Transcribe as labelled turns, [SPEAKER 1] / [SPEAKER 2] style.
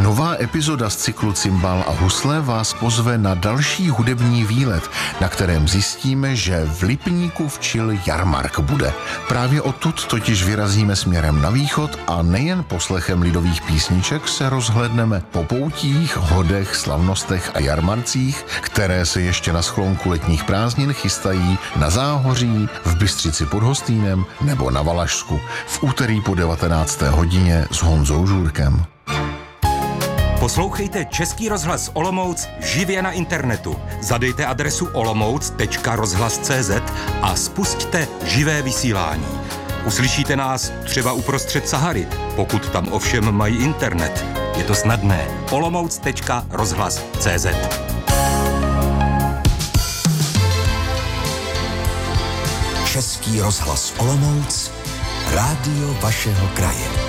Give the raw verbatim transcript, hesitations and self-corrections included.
[SPEAKER 1] Nová epizoda z cyklu Cimbál a husle vás pozve na další hudební výlet, na kterém zjistíme, že v Lipníku včil jarmark bude. Právě odtud totiž vyrazíme směrem na východ a nejen poslechem lidových písniček se rozhlédneme po poutích, hodech, slavnostech a jarmarcích, které se ještě na sklonku letních prázdnin chystají na Záhoří, v Bystřici pod Hostýnem nebo na Valašsku v úterý po devatenácté hodině s Honzou Žůrkem.
[SPEAKER 2] Poslouchejte Český rozhlas Olomouc živě na internetu. Zadejte adresu olomouc tečka rozhlas tečka cé zet a spusťte živé vysílání. Uslyšíte nás třeba uprostřed Sahary, pokud tam ovšem mají internet. Je to snadné. olomouc tečka rozhlas tečka cé zet.
[SPEAKER 3] Český rozhlas Olomouc, rádio vašeho kraje.